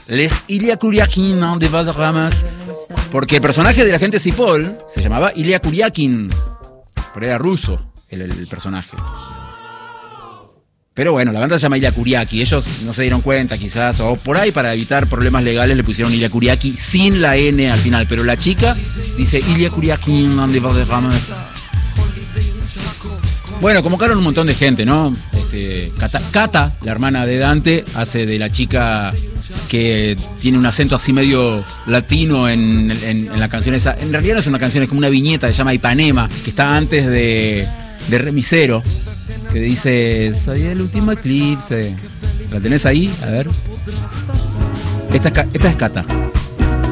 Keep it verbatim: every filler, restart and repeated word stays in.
Les Ilya Kuryakin de Valderramas. Porque el personaje de la gente Cipoll se llamaba Ilya Kuryakin. Pero era ruso el, el personaje. Pero bueno, la banda se llama Ilya Kuryaki. Ellos no se dieron cuenta quizás, o por ahí para evitar problemas legales le pusieron Ilya Kuryaki sin la N al final. Pero la chica dice Ilya Kuryakin de Valderramas. Bueno, convocaron un montón de gente, ¿no? Este, Cata, Cata, la hermana de Dante, hace de la chica que tiene un acento así medio latino en, en, en la canción esa. En realidad no es una canción, es como una viñeta, se llama Ipanema, que está antes de, de Remisero, que dice, soy el último eclipse. ¿La tenés ahí? A ver. Esta es, esta es Cata.